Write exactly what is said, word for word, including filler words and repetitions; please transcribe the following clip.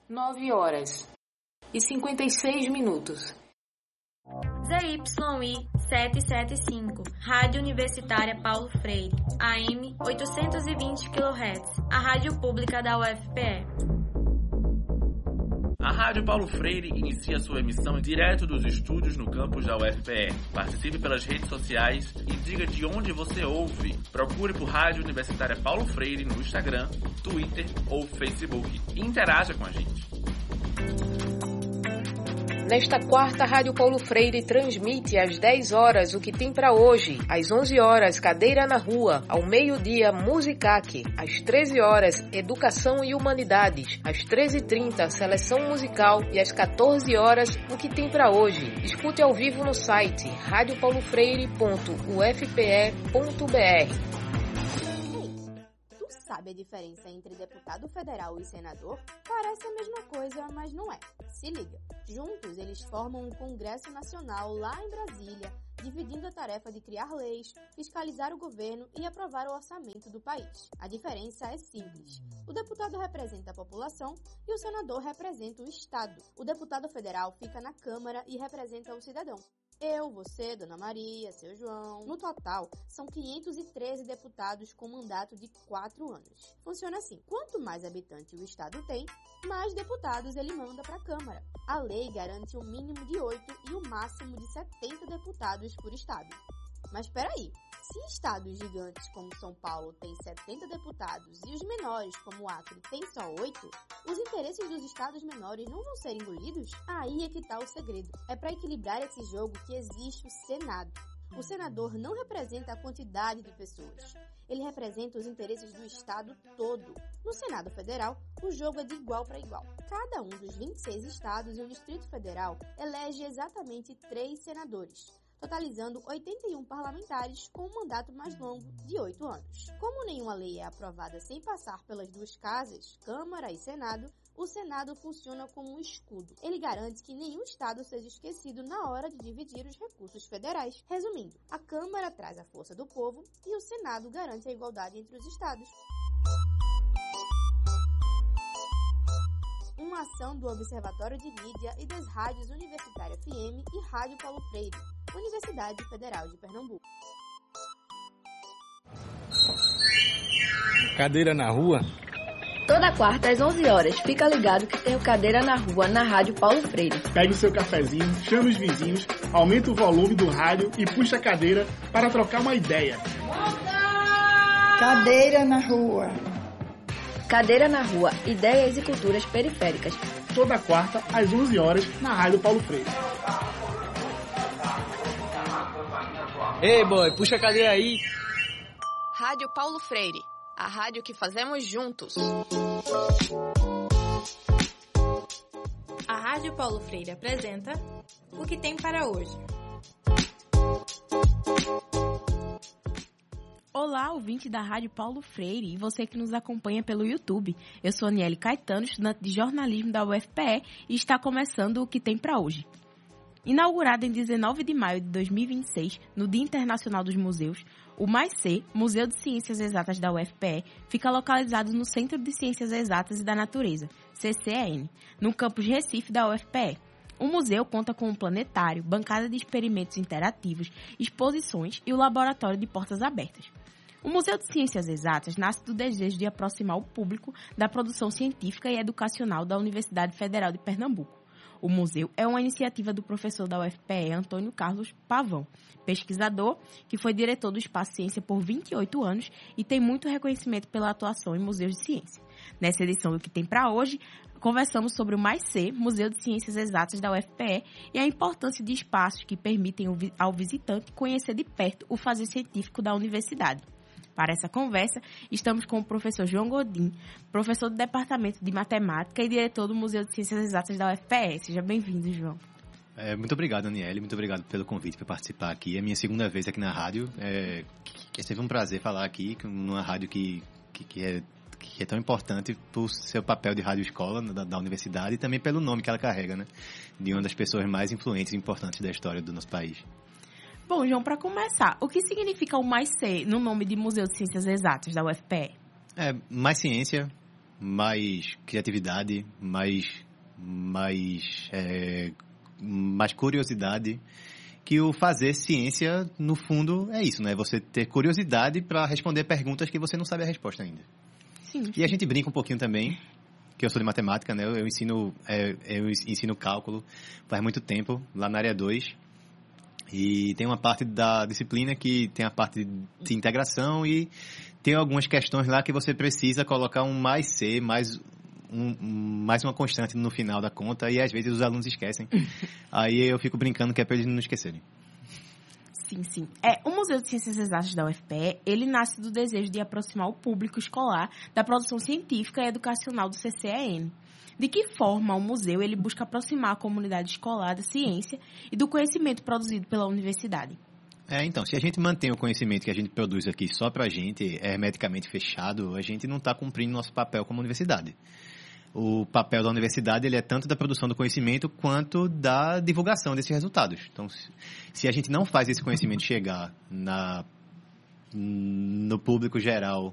nove horas e cinquenta e seis minutos. Z Y I setecentos e setenta e cinco, Rádio Universitária Paulo Freire, A M oitocentos e vinte quilohertz, a rádio pública da U F P E. A Rádio Paulo Freire inicia sua emissão direto dos estúdios no campus da U F P E. Participe pelas redes sociais e diga de onde você ouve. Procure por Rádio Universitária Paulo Freire no Instagram, Twitter ou Facebook e interaja com a gente. Nesta quarta, Rádio Paulo Freire transmite às dez horas o que tem para hoje, às onze horas, Cadeira na Rua, ao meio-dia, Musicaque, às treze horas, Educação e Humanidades, às treze e trinta, Seleção Musical e às quatorze horas, o que tem para hoje. Escute ao vivo no site rádio paulo freire ponto u f p e ponto b r. Sabe a diferença entre deputado federal e senador? Parece a mesma coisa, mas não é. Se liga. Juntos, eles formam um Congresso Nacional lá em Brasília, dividindo a tarefa de criar leis, fiscalizar o governo e aprovar o orçamento do país. A diferença é simples. O deputado representa a população e o senador representa o Estado. O deputado federal fica na Câmara e representa o cidadão. Eu, você, Dona Maria, seu João. No total, são quinhentos e treze deputados com mandato de quatro anos. Funciona assim: quanto mais habitante o Estado tem, mais deputados ele manda para a Câmara. A lei garante um mínimo de oito e o máximo de setenta deputados por Estado. Mas peraí, se estados gigantes como São Paulo têm setenta deputados e os menores como o Acre têm só oito, os interesses dos estados menores não vão ser engolidos? Aí é que está o segredo. É para equilibrar esse jogo que existe o Senado. O senador não representa a quantidade de pessoas. Ele representa os interesses do Estado todo. No Senado Federal, o jogo é de igual para igual. Cada um dos vinte e seis estados e o Distrito Federal elege exatamente três senadores, totalizando oitenta e um parlamentares com um mandato mais longo de oito anos. Como nenhuma lei é aprovada sem passar pelas duas casas, Câmara e Senado, o Senado funciona como um escudo. Ele garante que nenhum estado seja esquecido na hora de dividir os recursos federais. Resumindo, a Câmara traz a força do povo e o Senado garante a igualdade entre os estados. Uma ação do Observatório de Mídia e das rádios Universitária F M e Rádio Paulo Freire, Universidade Federal de Pernambuco. Cadeira na Rua? Toda quarta às onze horas, fica ligado que tem o Cadeira na Rua na Rádio Paulo Freire. Pegue o seu cafezinho, chame os vizinhos, aumenta o volume do rádio e puxa a cadeira para trocar uma ideia. Cadeira na Rua. Cadeira na Rua, ideias e culturas periféricas. Toda quarta às onze horas na Rádio Paulo Freire. Ei, boy, puxa a cadeira aí. Rádio Paulo Freire, a rádio que fazemos juntos. A Rádio Paulo Freire apresenta O que tem para hoje. Olá, ouvinte da Rádio Paulo Freire e você que nos acompanha pelo YouTube. Eu sou Aniele Caetano, estudante de jornalismo da U F P E e está começando O que tem para hoje. Inaugurado em dezenove de maio de dois mil e vinte e seis, no Dia Internacional dos Museus, o MAICE, Museu de Ciências Exatas da U F P E, fica localizado no Centro de Ciências Exatas e da Natureza, C C E N, no campus Recife da U F P E. O museu conta com um planetário, bancada de experimentos interativos, exposições e o laboratório de portas abertas. O Museu de Ciências Exatas nasce do desejo de aproximar o público da produção científica e educacional da Universidade Federal de Pernambuco. O museu é uma iniciativa do professor da U F P E, Antônio Carlos Pavão, pesquisador que foi diretor do Espaço Ciência por vinte e oito anos e tem muito reconhecimento pela atuação em museus de ciência. Nessa edição do Que Tem Pra Hoje, conversamos sobre o MAICE, Museu de Ciências Exatas da U F P E, e a importância de espaços que permitem ao visitante conhecer de perto o fazer científico da universidade. Para essa conversa, estamos com o professor João Godin, professor do Departamento de Matemática e diretor do Museu de Ciências Exatas da U F P E. Seja bem-vindo, João. É, muito obrigado, Aniele. Muito obrigado pelo convite para participar aqui. É a minha segunda vez aqui na rádio. É, é sempre um prazer falar aqui numa rádio que, que, que, é, que é tão importante por seu papel de rádio escola da, da universidade e também pelo nome que ela carrega, né? De uma das pessoas mais influentes e importantes da história do nosso país. Bom, João, para começar, o que significa o MAICE no nome de Museu de Ciências Exatas da U F P E? É, mais ciência, mais criatividade, mais, mais, é, mais curiosidade, que o fazer ciência, no fundo, é isso, né? Você ter curiosidade para responder perguntas que você não sabe a resposta ainda. Sim, sim. E a gente brinca um pouquinho também, que eu sou de matemática, né? Eu, eu, ensino, é, eu ensino cálculo faz muito tempo, lá na área dois. E tem uma parte da disciplina que tem a parte de integração e tem algumas questões lá que você precisa colocar um mais C, mais, um, mais uma constante no final da conta, e às vezes os alunos esquecem. Aí eu fico brincando que é para eles não esquecerem. Sim, sim. É, o Museu de Ciências Exatas da U F P E, ele nasce do desejo de aproximar o público escolar da produção científica e educacional do C C E N. De que forma o museu ele busca aproximar a comunidade escolar da ciência e do conhecimento produzido pela universidade? É, então, se a gente mantém o conhecimento que a gente produz aqui só para a gente, hermeticamente fechado, a gente não está cumprindo nosso papel como universidade. O papel da universidade ele é tanto da produção do conhecimento quanto da divulgação desses resultados. Então, se a gente não faz esse conhecimento chegar na, no público geral